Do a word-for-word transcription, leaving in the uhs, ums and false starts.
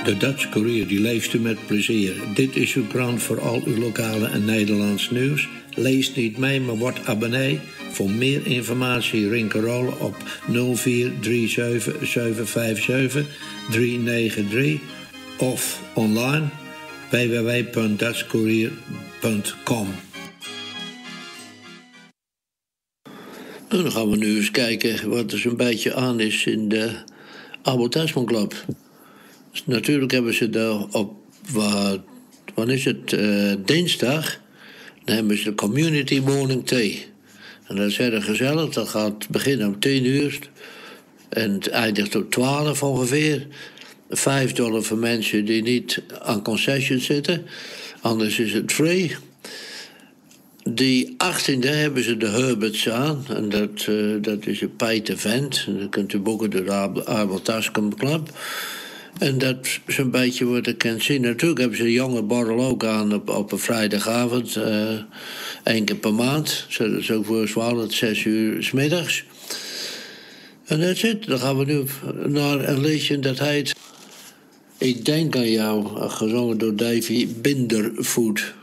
De Dutch Courier die leest u met plezier. Dit is uw krant voor al uw lokale en Nederlands nieuws. Lees niet mee, maar word abonnee. Voor meer informatie rinkerol op nul vier drie zeven zeven vijf zeven drie negen drie of online w w w punt dutch courier punt com. En dan gaan we nu eens kijken wat er zo'n beetje aan is in de Abel Tasman Club. Dus natuurlijk hebben ze daar op, wat, wat is het, uh, dinsdag, dan hebben ze de Community Morning Tea. En dat is erg gezellig, dat gaat beginnen om tien uur en het eindigt om twaalf ongeveer. Vijf dollar voor mensen die niet aan concessions zitten, anders is het free. Die achttiende hebben ze de Herberts aan. En dat, uh, dat is een paid event. Dat kunt u boeken door de Abel Tasman Club. En dat is een beetje wat ik kan zien. Natuurlijk hebben ze een jonge borrel ook aan op, op een vrijdagavond. Uh, Eén keer per maand. Zo, dat is ook voor twaalf, zes uur 's middags. En dat is het. Dan gaan we nu naar een liedje dat heet Ik denk aan jou. Gezongen door Davy Bindervoet.